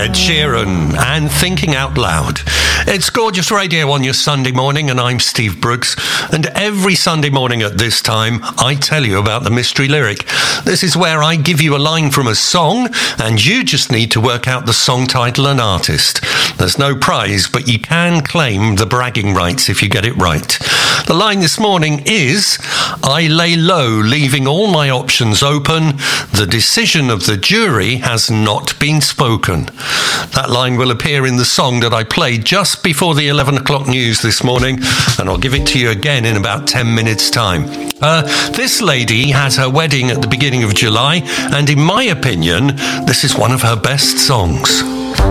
Ed Sheeran and Thinking Out Loud. It's Gorgeous Radio on your Sunday morning, and I'm Steve Brooks. And every Sunday morning at this time, I tell you about the mystery lyric. This is where I give you a line from a song, and you just need to work out the song title and artist. There's no prize, but you can claim the bragging rights if you get it right. The line this morning is, I lay low, leaving all my options open. The decision of the jury has not been spoken. That line will appear in the song that I played just before the 11 o'clock news this morning, and I'll give it to you again in about 10 minutes' time. This lady has her wedding at the beginning of July, and in my opinion, this is one of her best songs.